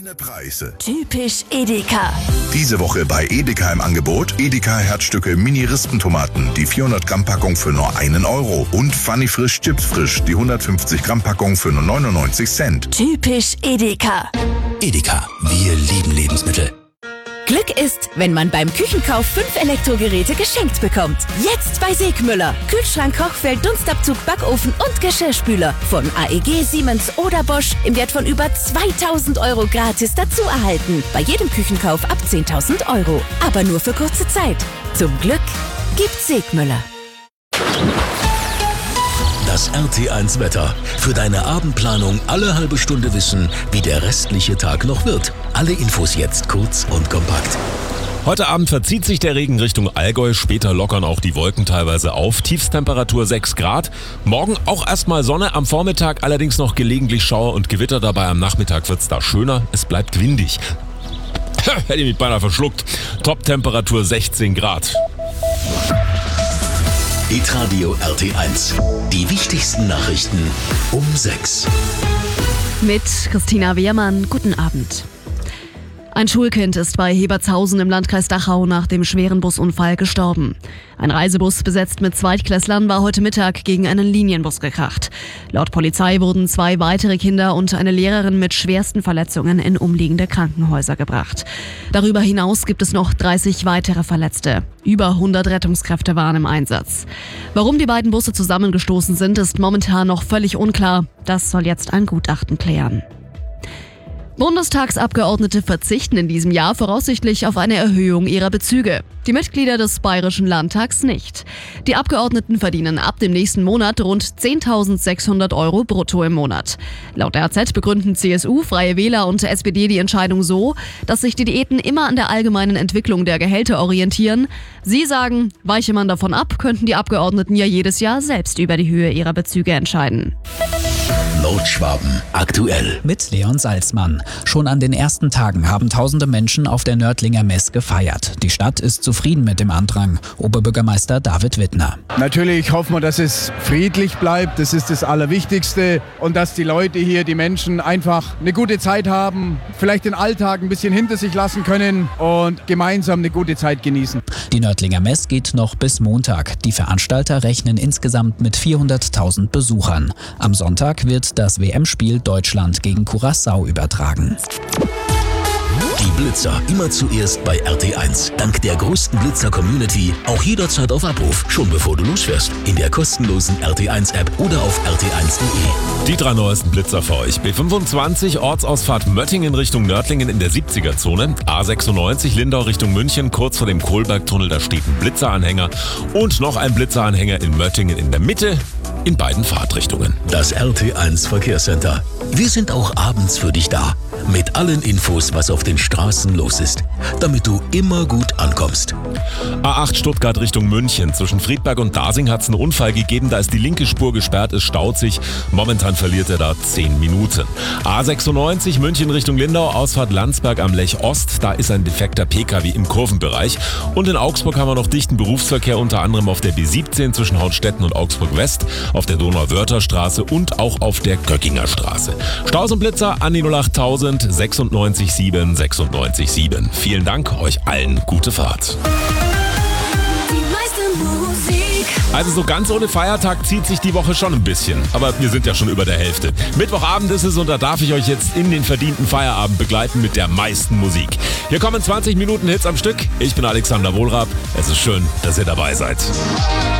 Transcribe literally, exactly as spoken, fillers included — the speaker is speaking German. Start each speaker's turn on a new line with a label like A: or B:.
A: Feine Preise.
B: Typisch Edeka.
A: Diese Woche bei Edeka im Angebot. Edeka Herzstücke Mini-Rispentomaten, die vierhundert Gramm Packung für nur einen Euro. Und Funny Frisch Chips Frisch, die hundertfünfzig Gramm Packung für nur neunundneunzig Cent.
B: Typisch Edeka.
C: Edeka, wir lieben Lebensmittel.
D: Glück ist, wenn man beim Küchenkauf fünf Elektrogeräte geschenkt bekommt. Jetzt bei Segmüller. Kühlschrank, Kochfeld, Dunstabzug, Backofen und Geschirrspüler. Von A E G, Siemens oder Bosch im Wert von über zweitausend Euro gratis dazu erhalten. Bei jedem Küchenkauf ab zehntausend Euro. Aber nur für kurze Zeit. Zum Glück gibt's Segmüller.
C: Das R T eins Wetter. Für deine Abendplanung alle halbe Stunde wissen, wie der restliche Tag noch wird. Alle Infos jetzt kurz und kompakt.
E: Heute Abend verzieht sich der Regen Richtung Allgäu, später lockern auch die Wolken teilweise auf. Tiefstemperatur sechs Grad. Morgen auch erstmal Sonne, am Vormittag allerdings noch gelegentlich Schauer und Gewitter dabei. Am Nachmittag wird's da schöner, es bleibt windig. Hätte ich mich beinahe verschluckt. Top-Temperatur sechzehn Grad.
C: Hitradio R T eins. Die wichtigsten Nachrichten um sechs.
F: Mit Christina Wehrmann, guten Abend. Ein Schulkind ist bei Hebertshausen im Landkreis Dachau nach dem schweren Busunfall gestorben. Ein Reisebus besetzt mit Zweitklässlern war heute Mittag gegen einen Linienbus gekracht. Laut Polizei wurden zwei weitere Kinder und eine Lehrerin mit schwersten Verletzungen in umliegende Krankenhäuser gebracht. Darüber hinaus gibt es noch dreißig weitere Verletzte. Über hundert Rettungskräfte waren im Einsatz. Warum die beiden Busse zusammengestoßen sind, ist momentan noch völlig unklar. Das soll jetzt ein Gutachten klären. Bundestagsabgeordnete verzichten in diesem Jahr voraussichtlich auf eine Erhöhung ihrer Bezüge. Die Mitglieder des Bayerischen Landtags nicht. Die Abgeordneten verdienen ab dem nächsten Monat rund zehntausendsechshundert Euro brutto im Monat. Laut R Z begründen C S U, Freie Wähler und S P D die Entscheidung so, dass sich die Diäten immer an der allgemeinen Entwicklung der Gehälter orientieren. Sie sagen, weiche man davon ab, könnten die Abgeordneten ja jedes Jahr selbst über die Höhe ihrer Bezüge entscheiden.
C: Nordschwaben aktuell.
G: Mit Leon Salzmann. Schon an den ersten Tagen haben tausende Menschen auf der Nördlinger Mess gefeiert. Die Stadt ist zufrieden mit dem Andrang. Oberbürgermeister David Wittner.
H: Natürlich hoffen wir, dass es friedlich bleibt. Das ist das Allerwichtigste. Und dass die Leute hier, die Menschen, einfach eine gute Zeit haben, vielleicht den Alltag ein bisschen hinter sich lassen können und gemeinsam eine gute Zeit genießen.
G: Die Nördlinger Mess geht noch bis Montag. Die Veranstalter rechnen insgesamt mit vierhunderttausend Besuchern. Am Sonntag wird das W M-Spiel Deutschland gegen Curaçao übertragen.
C: Die Blitzer immer zuerst bei R T eins. Dank der größten Blitzer-Community auch jederzeit auf Abruf, schon bevor du losfährst. In der kostenlosen R T eins App oder auf r t eins punkt de.
E: Die drei neuesten Blitzer für euch. B fünfundzwanzig, Ortsausfahrt Möttingen Richtung Nördlingen in der siebziger-Zone. A sechsundneunzig, Lindau Richtung München, kurz vor dem Kohlbergtunnel, da steht ein Blitzeranhänger. Und noch ein Blitzeranhänger in Möttingen in der Mitte, in beiden Fahrtrichtungen.
C: Das R T eins Verkehrscenter. Wir sind auch abends für dich da. Mit allen Infos, was auf den Straßen los ist, damit du immer gut ankommst.
E: A acht Stuttgart Richtung München. Zwischen Friedberg und Dasing hat es einen Unfall gegeben. Da ist die linke Spur gesperrt, es staut sich. Momentan verliert er da zehn Minuten. A sechsundneunzig München Richtung Lindau, Ausfahrt Landsberg am Lech Ost. Da ist ein defekter P K W im Kurvenbereich. Und in Augsburg haben wir noch dichten Berufsverkehr, unter anderem auf der B siebzehn zwischen Haunstetten und Augsburg West, auf der Donauwörtherstraße und auch auf der Göckinger Straße. Staus und Blitzer an die null achttausend sechsundneunzig sieben sechsundneunzig sieben. Vielen Dank, euch allen gute Fahrt. Also so ganz ohne Feiertag zieht sich die Woche schon ein bisschen. Aber wir sind ja schon über der Hälfte. Mittwochabend ist es und da darf ich euch jetzt in den verdienten Feierabend begleiten mit der meisten Musik. Hier kommen zwanzig Minuten Hits am Stück. Ich bin Alexander Wohlrab. Es ist schön, dass ihr dabei seid.